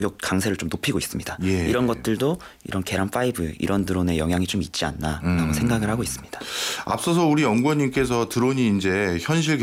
강세를 좀 높이고 있습니다. 예. 이런 것들도 이런 계란5 이런 드론의 영향이 좀 있지 않나라고 생각을 하고 있습니다. 앞서서 우리 연구원님께서 드론이 이제 현실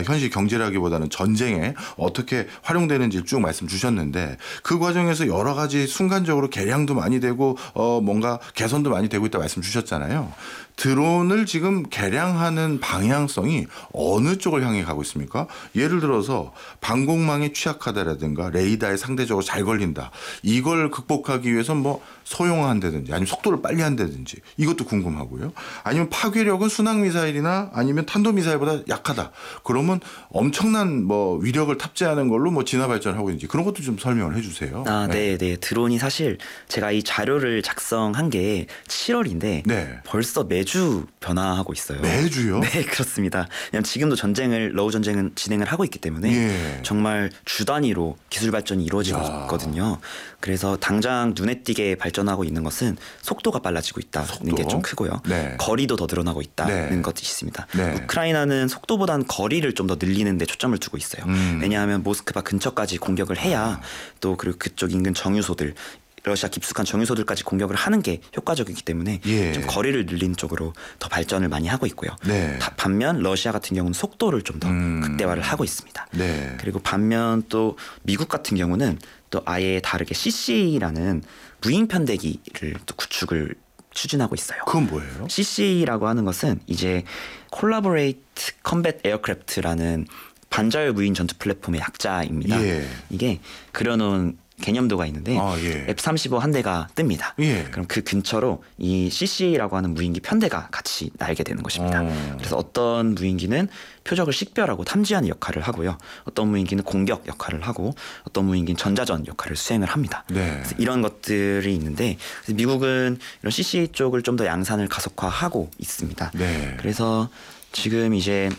경제라기보다는 전쟁에 어떻게 활용되는지 쭉 말씀 주셨는데 그 과정에서 여러 가지 순간적으로 개량도 많이 되고 뭔가 개선도 많이 되고 있다 말씀 주셨잖아요. 드론을 지금 개량하는 방향성이 어느 쪽을 향해 가고 있습니까? 예를 들어서 방공망에 취약하다라든가 레이더에 상대적으로 잘 걸린다. 이걸 극복하기 위해서 뭐 소형화한다든지 아니면 속도를 빨리 한다든지 이것도 궁금하고요. 아니면 파괴력은 순항미사일이나 아니면 탄도미사일보다 약하다. 그러면 엄청난 뭐 위력을 탑재하는 걸로 뭐 진화 발전하고 있는지 그런 것도 좀 설명을 해 주세요. 네. 드론이 사실 제가 이 자료를 작성한 게 7월인데 네. 벌써 매주 변화하고 있어요. 매주요? 네, 그렇습니다. 왜냐하면 지금도 러우 전쟁은 진행을 하고 있기 때문에 예. 정말 주 단위로 기술 발전이 이루어지고 있거든요. 그래서 당장 눈에 띄게 발전하고 있는 것은 속도가 빨라지고 있다는 게 좀 크고요. 네. 거리도 더 늘어나고 있다는 네. 것이 있습니다. 네. 우크라이나는 속도보다는 거리를 좀 더 늘리는 데 초점을 두고 있어요. 왜냐하면 모스크바 근처까지 공격을 해야 또 그리고 그쪽 인근 정유소들 러시아 깊숙한 정유소들까지 공격을 하는 게 효과적이기 때문에 예. 좀 거리를 늘리는 쪽으로 더 발전을 많이 하고 있고요. 네. 반면 러시아 같은 경우는 속도를 좀 더 극대화를 하고 있습니다. 네. 그리고 반면 또 미국 같은 경우는 또 아예 다르게 CCA라는 무인 편대기를 또 구축을 추진하고 있어요. 그건 뭐예요? CCA라고 하는 것은 이제 Collaborate Combat Aircraft라는 반자율 무인 전투 플랫폼의 약자입니다. 예. 이게 그려놓은 개념도가 있는데 예. F-35 한 대가 뜹니다. 예. 그럼 그 근처로 이 CCA라고 하는 무인기 편대가 같이 날게 되는 것입니다. 그래서 어떤 무인기는 표적을 식별하고 탐지하는 역할을 하고요. 어떤 무인기는 공격 역할을 하고 어떤 무인기는 전자전 역할을 수행을 합니다. 네. 그래서 이런 것들이 있는데 그래서 미국은 이런 CCA 쪽을 좀 더 양산을 가속화하고 있습니다. 네. 그래서 지금 이제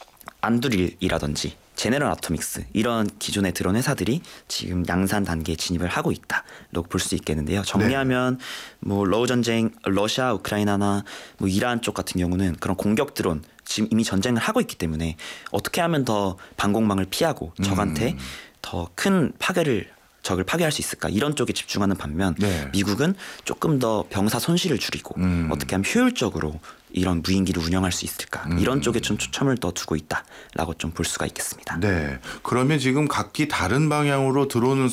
안두릴이라든지 제네럴 아토믹스 이런 기존의 드론 회사들이 지금 양산 단계에 진입을 하고 있다라고 볼 수 있겠는데요. 정리하면 뭐 러우 전쟁, 러시아, 우크라이나나 뭐 이란 쪽 같은 경우는 그런 공격 드론 지금 이미 전쟁을 하고 있기 때문에 어떻게 하면 더 방공망을 피하고 적한테 더 큰 적을 파괴할 수 있을까 이런 쪽에 집중하는 반면 네. 미국은 조금 더 병사 손실을 줄이고 어떻게 하면 효율적으로 이런 무인기를 운영할 수 있을까 이런 쪽에 좀 초점을 더 두고 있다라고 좀 볼 수가 있겠습니다. 네. 그러면 지금 각기 다른 방향으로 드론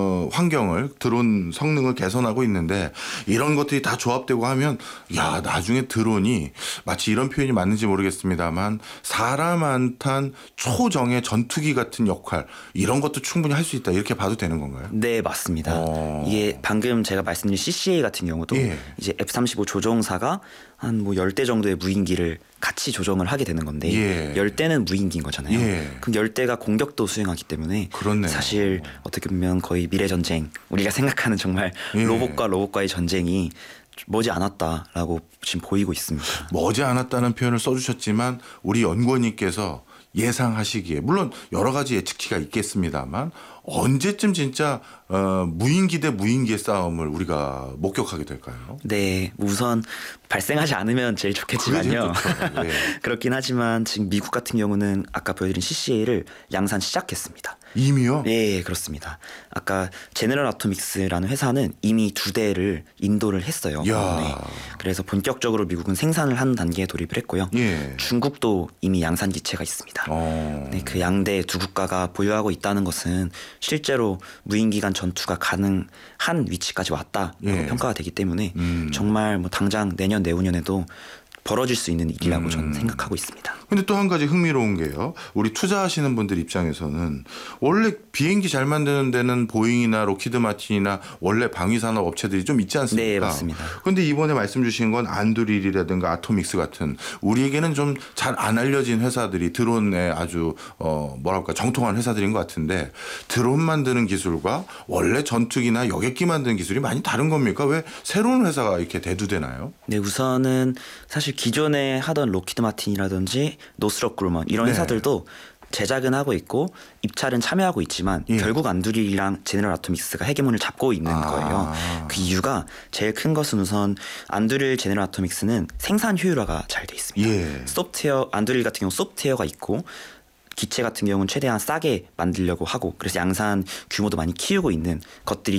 드론 성능을 개선하고 있는데 이런 것들이 다 조합되고 하면 야 나중에 드론이 마치 이런 표현이 맞는지 모르겠습니다만 사람 안 탄 초정의 전투기 같은 역할 이런 것도 충분히 할 수 있다 이렇게 봐도 되는 건가요? 네, 맞습니다. 이게 방금 제가 말씀드린 CCA 같은 경우도 예. 이제 F-35 조종사가 한 뭐 10대 정도의 무인기를 같이 조정을 하게 되는 건데 예. 10대는 무인기인 거잖아요. 예. 그럼 10대가 공격도 수행하기 때문에 그렇네요. 사실 어떻게 보면 거의 미래 전쟁 우리가 생각하는 정말 예. 로봇과 로봇과의 전쟁이 머지 않았다라고 지금 보이고 있습니다. 머지 않았다는 표현을 써주셨지만 우리 연구원님께서 예상하시기에 물론 여러 가지 예측치가 있겠습니다만 언제쯤 진짜 무인기 대 무인기의 싸움을 우리가 목격하게 될까요? 네, 우선 발생하지 않으면 제일 좋겠지만요. 네. 그렇긴 하지만 지금 미국 같은 경우는 아까 보여드린 CCA를 양산 시작했습니다. 이미요? 네, 그렇습니다. 아까 제너럴 아토믹스라는 회사는 이미 2대를 인도를 했어요. 네. 그래서 본격적으로 미국은 생산을 하는 단계에 돌입을 했고요. 예. 중국도 이미 양산 기체가 있습니다. 네, 그 양대 두 국가가 보유하고 있다는 것은 실제로 무인기 간 전투가 가능한 위치까지 왔다라고 예. 평가가 되기 때문에 정말 뭐 당장 내년 내후년에도 벌어질 수 있는 일이라고 저는 생각하고 있습니다. 근데 또 한 가지 흥미로운 게요. 우리 투자하시는 분들 입장에서는 원래 비행기 잘 만드는 데는 보잉이나 로키드 마틴이나 원래 방위산업 업체들이 좀 있지 않습니까? 네, 맞습니다. 그런데 이번에 말씀 주신 건 안두릴이라든가 아토믹스 같은 우리에게는 좀 잘 안 알려진 회사들이 드론에 아주 뭐랄까 정통한 회사들인 것 같은데 드론 만드는 기술과 원래 전투기나 여객기 만드는 기술이 많이 다른 겁니까? 왜 새로운 회사가 이렇게 대두되나요? 네, 우선은 사실 기존에 하던 로키드 마틴이라든지 노스럽 그루먼 이런 네. 회사들도 제작은 하고 있고 입찰은 참여하고 있지만 예. 결국 안두릴이랑 제너럴 아토믹스가 헤게모니를 잡고 있는 거예요. 그 이유가 제일 큰 것은 우선 안두릴 제너럴 아토믹스는 생산 효율화가 잘 돼 있습니다. 예. 소프트웨어 안두릴 같은 경우 소프트웨어가 있고 기체 같은 경우는 최대한 싸게 만들려고 하고 그래서 양산 규모도 많이 키우고 있는 것들이